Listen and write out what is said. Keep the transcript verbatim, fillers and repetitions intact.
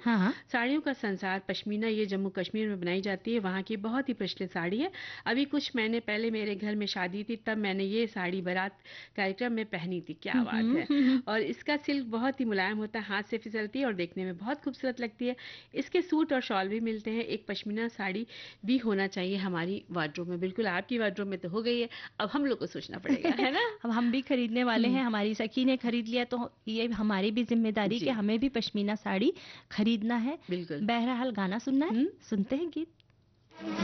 हाँ, हाँ। साड़ियों का संसार पश्मीना ये जम्मू कश्मीर में बनाई जाती है, वहाँ की बहुत ही प्रचलित साड़ी है। अभी कुछ महीने पहले मेरे घर में शादी थी, तब मैंने ये साड़ी बारात कार्यक्रम में पहनी थी। क्या हुँ, बात हुँ, है! हुँ, हुँ। और इसका सिल्क बहुत ही मुलायम होता है, हाथ से फिसलती है और देखने में बहुत खूबसूरत लगती है। इसके सूट और शॉल भी मिलते हैं। एक पश्मीना साड़ी भी होना चाहिए हमारी वार्डरोब में। बिल्कुल, आपकी वार्डरोब में तो हो गई है, अब हम लोग को सोचना पड़ेगा, है ना? अब हम भी खरीदने वाले हुँ, हैं, हमारी सखी ने खरीद लिया तो ये हमारी भी ज़िम्मेदारी कि जी, हमें भी पश्मीना साड़ी खरीदना है। बिल्कुल। बहरहाल गाना सुनना है, हुँ। सुनते हैं गीत।